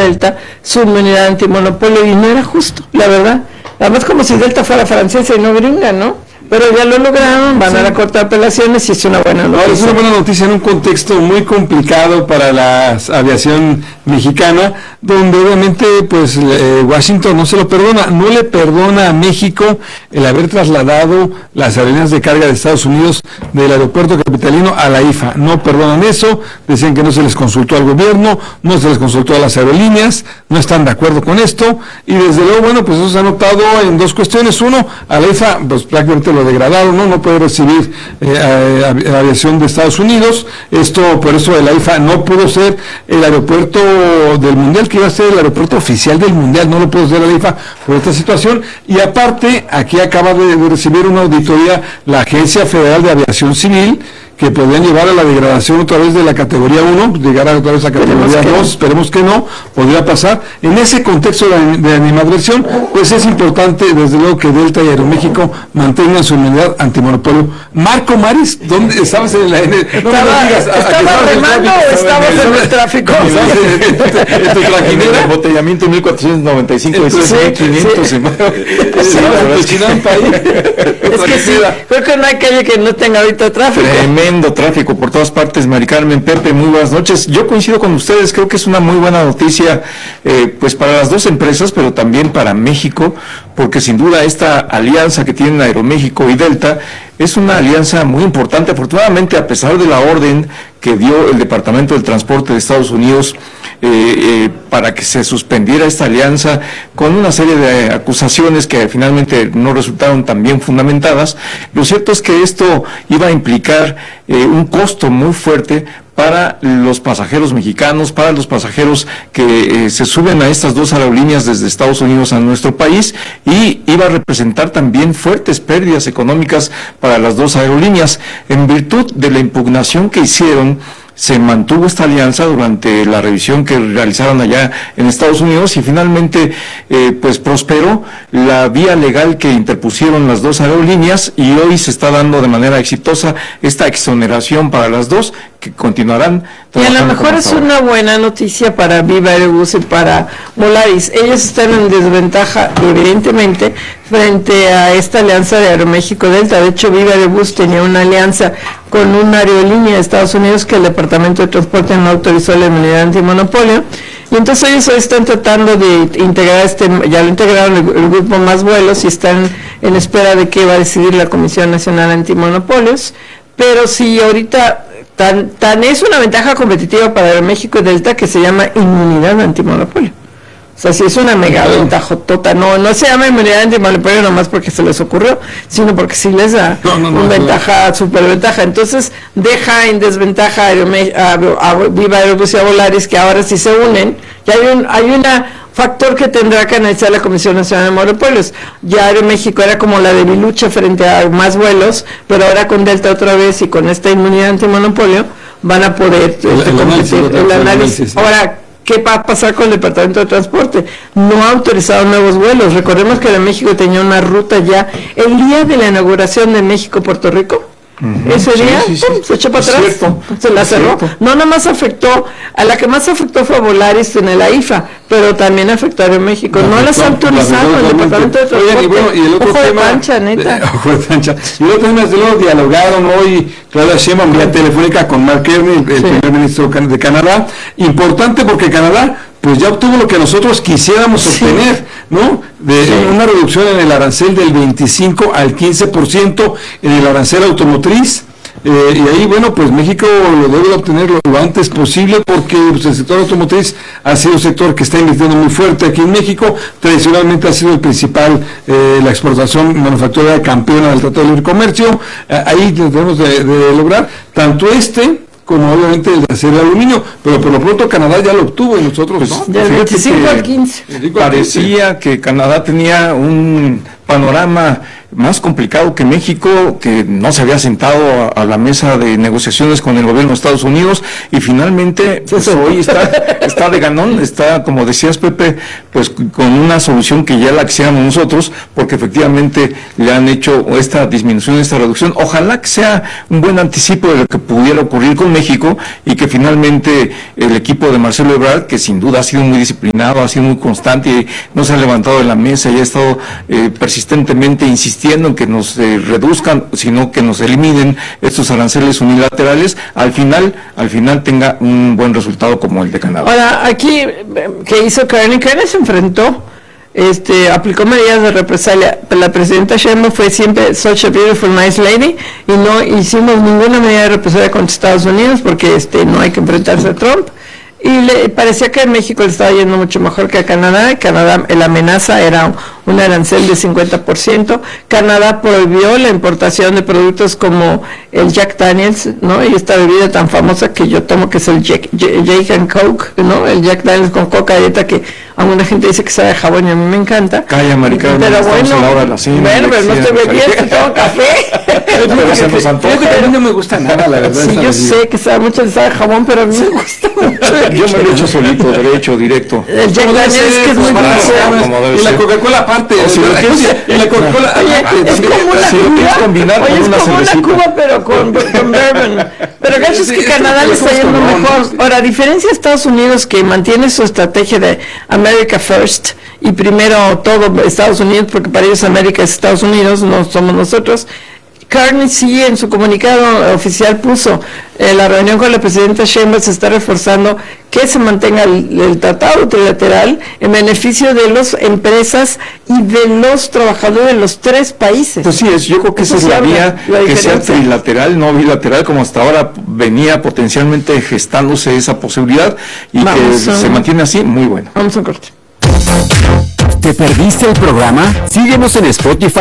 Delta su inmunidad antimonopolio, y no era justo, la verdad. Además, como si Delta fuera francesa y no gringa, ¿no? Pero ya lo lograron, van a la Corte de Apelaciones y es una buena noticia. No, es una buena noticia en un contexto muy complicado para la aviación mexicana, donde obviamente pues Washington no se lo perdona, no le perdona a México el haber trasladado las aerolíneas de carga de Estados Unidos del aeropuerto capitalino a la IFA. No perdonan eso, decían que no se les consultó al gobierno, no se les consultó a las aerolíneas, no están de acuerdo con esto, y desde luego, bueno, pues eso se ha notado en dos cuestiones. Uno, a la IFA pues prácticamente lo degradado, no puede recibir aviación de Estados Unidos. Esto, por eso la IFA no pudo ser el aeropuerto del Mundial, que iba a ser el aeropuerto oficial del Mundial, no lo pudo ser la IFA por esta situación. Y aparte, aquí acaba de recibir una auditoría la Agencia Federal de Aviación Civil, que podrían llevar a la degradación otra vez de la categoría 1, llegar otra vez a categoría 2, esperemos que no, podría pasar. En ese contexto de animadversión, pues es importante, desde luego, que Delta y Aeroméxico mantengan su inmunidad antimonopolio. Marco Maris, ¿dónde estabas en la N? ¿Estaba remando o estabas en el tráfico? En tu trajinera, el embotellamiento 1495 de 1500. Es que sí, creo que no hay calle que no tenga ahorita tráfico. Tremendo tráfico por todas partes. Mari Carmen, Pepe, muy buenas noches. Yo coincido con ustedes, creo que es una muy buena noticia, pues para las dos empresas, pero también para México, porque sin duda esta alianza que tienen Aeroméxico y Delta es una alianza muy importante. Afortunadamente, a pesar de la orden que dio el Departamento del Transporte de Estados Unidos para que se suspendiera esta alianza, con una serie de acusaciones que finalmente no resultaron tan bien fundamentadas, lo cierto es que esto iba a implicar un costo muy fuerte para los pasajeros mexicanos, para los pasajeros que se suben a estas dos aerolíneas desde Estados Unidos a nuestro país, y iba a representar también fuertes pérdidas económicas para las dos aerolíneas. En virtud de la impugnación que hicieron, se mantuvo esta alianza durante la revisión que realizaron allá en Estados Unidos, y finalmente pues prosperó la vía legal que interpusieron las dos aerolíneas, y hoy se está dando de manera exitosa esta exoneración para las dos, que continuarán trabajando. Y a lo mejor es una buena noticia para Viva Aerobús y para Volaris. Ellos están en desventaja, evidentemente, frente a esta alianza de Aeroméxico Delta. De hecho, Viva Aerobús tenía una alianza con una aerolínea de Estados Unidos que el Departamento de Transporte no autorizó la inmunidad antimonopolio. Y entonces ellos hoy están tratando de integrar ya lo integraron el grupo Más Vuelos, y están en espera de qué va a decidir la Comisión Nacional Antimonopolios. Pero si ahorita tan es una ventaja competitiva para Aeroméxico y Delta, que se llama inmunidad antimonopolio. O sea, si es una mega ventaja total, no se llama inmunidad antimonopolio nomás porque se les ocurrió, sino porque sí les da una ventaja, superventaja. Entonces deja en desventaja a Viva Aerobús y a Volaris, que ahora sí se unen. Ya hay una factor que tendrá que analizar la Comisión Nacional de Monopolios. Ya Aeroméxico era como la debilucha frente a Más Vuelos, pero ahora con Delta otra vez y con esta inmunidad antimonopolio van a poder competir el análisis. Ahora, ¿qué va a pasar con el Departamento de Transporte? No ha autorizado nuevos vuelos. Recordemos que Aeroméxico tenía una ruta ya el día de la inauguración de México-Puerto Rico. Ese día se echó para atrás, se la cerró. No nomás afectó, a la que más afectó fue a Volaris en el AIFA, pero también afectó a Aeroméxico. No las ha autorizado el Departamento de Transporte. Y el otro ojo tema, de pancha, neta. Ojo de pancha. Y el otro tema, desde luego, dialogaron hoy Claudia Sheinbaum vía telefónica con Mark Carney, el primer ministro de Canadá. Importante porque Canadá pues ya obtuvo lo que nosotros quisiéramos obtener, ¿no? Una reducción en el arancel del 25 al 15% en el arancel automotriz, y ahí, bueno, pues México lo debe obtener lo antes posible, porque pues, el sector automotriz ha sido un sector que está invirtiendo muy fuerte aquí en México. Tradicionalmente ha sido el principal, la exportación manufacturera campeona del Tratado de Libre Comercio. Ahí debemos de lograr tanto como obviamente el de acero y aluminio, pero por lo pronto Canadá ya lo obtuvo y nosotros no. Del 25 al 15. Parecía que Canadá tenía un panorama más complicado que México, que no se había sentado a la mesa de negociaciones con el gobierno de Estados Unidos, y finalmente pues, hoy está de ganón, está, como decías, Pepe, pues con una solución que ya la quisiéramos nosotros, porque efectivamente le han hecho esta disminución, esta reducción. Ojalá que sea un buen anticipo de lo que pudiera ocurrir con México, y que finalmente el equipo de Marcelo Ebrard, que sin duda ha sido muy disciplinado, ha sido muy constante, y no se ha levantado de la mesa y ha estado persistentemente insistiendo en que nos reduzcan, sino que nos eliminen estos aranceles unilaterales, al final tenga un buen resultado como el de Canadá. Ahora, aquí, ¿qué hizo Kearney? Kearney se enfrentó, aplicó medidas de represalia. La presidenta Sheinbaum fue siempre such a beautiful, nice lady, y no hicimos ninguna medida de represalia contra Estados Unidos, porque no hay que enfrentarse a Trump. Y le parecía que en México le estaba yendo mucho mejor que a Canadá. Canadá, la amenaza era un arancel de 50%. Canadá prohibió la importación de productos como el Jack Daniels, ¿no? Y esta bebida tan famosa que yo tomo, que es el Jack and Coke, ¿no? El Jack Daniels con coca dieta, que alguna gente dice que sabe a jabón y a mí me encanta. Calla, Maricano, pero bueno, a la hora de la cena, bueno, pero no estoy bebiendo, tomo café. Pero se nos antoja. A mí no me gusta nada, la verdad. Sí, yo sé que sabe mucho, sabe a jabón, pero a mí me gusta mucho. Yo me lo he hecho solito, derecho, directo. El Jack Daniels, que es muy dulce. Y la Coca-Cola aparte. Y la Coca-Cola aparte. Es como una Cuba. Oye, es como una Cuba, pero con bourbon. Pero gacho es que Canadá le está yendo mejor. Ahora, a diferencia de Estados Unidos, que mantiene su estrategia de America First, y primero todo Estados Unidos, porque para ellos América es Estados Unidos, no somos nosotros. Kearney sí en su comunicado oficial puso la reunión con la presidenta Sheinbaum se está reforzando que se mantenga el tratado trilateral en beneficio de las empresas y de los trabajadores de los tres países. Pues sí, yo creo que esa es la vía, que sea trilateral, no bilateral, como hasta ahora venía potencialmente gestándose esa posibilidad, y que se mantiene así, muy bueno. Vamos a un corte. ¿Te perdiste el programa? Síguenos en Spotify